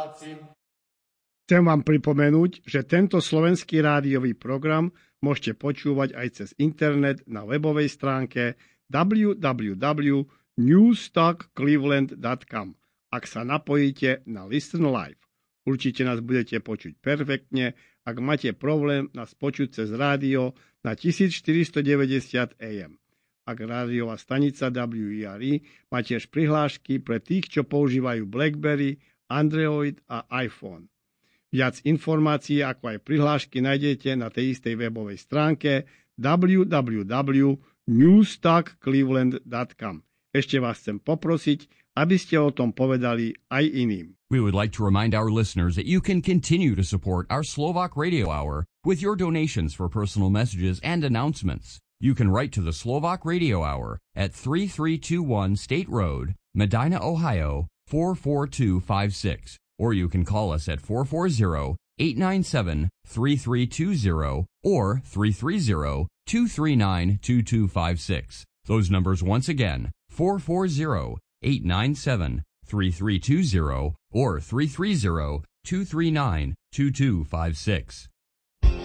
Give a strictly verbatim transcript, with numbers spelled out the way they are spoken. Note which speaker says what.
Speaker 1: Chcem vám pripomenúť, že tento slovenský rádiový program môžete počúvať aj cez internet na webovej stránke w w w bodka newstalk cleveland bodka com. Ak sa napojíte na Listen Live, určite nás budete počuť perfektne. Ak máte problém nás počuť cez rádio na tisícštyristodeväťdesiat á em. Ak rádiová stanica W E R E má tiež prihlášky pre tých, čo používajú BlackBerry, Android a iPhone. Viac informácií ako aj prihlášky nájdete na tej istej webovej stránke w w w bodka newstalk cleveland bodka com. Ešte vás chcem poprosiť, aby ste o tom povedali aj iným.
Speaker 2: We would like to remind our listeners that you can continue to support our Slovak Radio Hour with your donations for personal messages and announcements. You can write to the Slovak Radio Hour at three three two one State Road, Medina, Ohio four four two five six, or you can call us at four four zero, eight nine seven, three three two zero or three three zero, two three nine, two two five six. Those numbers once again, four four zero, eight nine seven, three three two zero or three three zero, two three nine, two two five six.